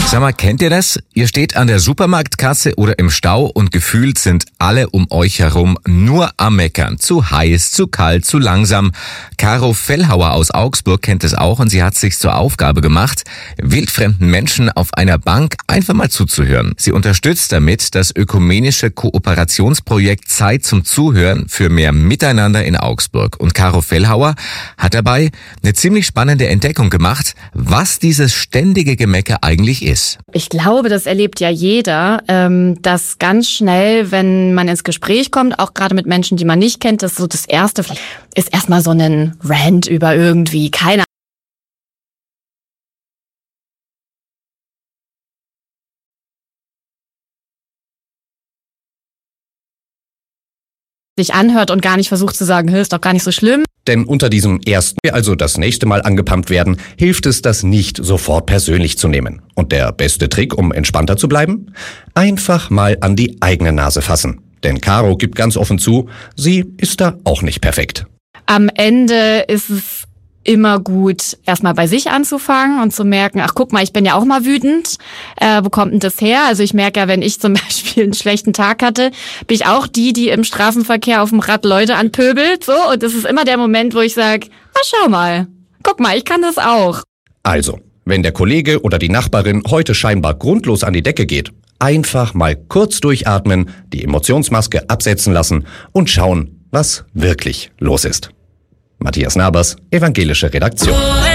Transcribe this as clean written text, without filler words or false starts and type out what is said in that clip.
Sag mal, kennt ihr das? Ihr steht an der Supermarktkasse oder im Stau und gefühlt sind alle um euch herum nur am Meckern. Zu heiß, zu kalt, zu langsam. Caro Fellhauer aus Augsburg kennt es auch und sie hat sich zur Aufgabe gemacht, wildfremden Menschen auf einer Bank einfach mal zuzuhören. Sie unterstützt damit das ökumenische Kooperationsprojekt Zeit zum Zuhören für mehr Miteinander in Augsburg. Und Caro Fellhauer hat dabei eine ziemlich spannende Entdeckung gemacht, was dieses ständige Gemecker eigentlich ist. Ich glaube, das erlebt ja jeder, dass ganz schnell, wenn man ins Gespräch kommt, auch gerade mit Menschen, die man nicht kennt, dass so das Erste ist erstmal so ein Rant über irgendwie, keine sich anhört und gar nicht versucht zu sagen, ist doch gar nicht so schlimm. Denn unter diesem ersten, also das nächste Mal angepumpt werden, hilft es, das nicht sofort persönlich zu nehmen. Und der beste Trick, um entspannter zu bleiben? Einfach mal an die eigene Nase fassen. Denn Caro gibt ganz offen zu, sie ist da auch nicht perfekt. Am Ende ist es immer gut, erstmal bei sich anzufangen und zu merken, ach guck mal, ich bin ja auch mal wütend. Wo kommt denn das her? Also ich merke ja, wenn ich zum Beispiel einen schlechten Tag hatte, bin ich auch die im Straßenverkehr auf dem Rad Leute anpöbelt. So, und das ist immer der Moment, wo ich sage, schau mal, guck mal, ich kann das auch. Also, wenn der Kollege oder die Nachbarin heute scheinbar grundlos an die Decke geht, einfach mal kurz durchatmen, die Emotionsmaske absetzen lassen und schauen, was wirklich los ist. Matthias Nabers, Evangelische Redaktion.